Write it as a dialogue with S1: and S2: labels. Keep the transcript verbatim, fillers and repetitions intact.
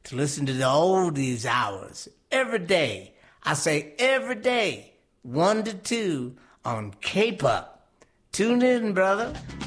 S1: to listen to the oldies hours every day. I say every day, one to two on K-Pop. Tune in, brother.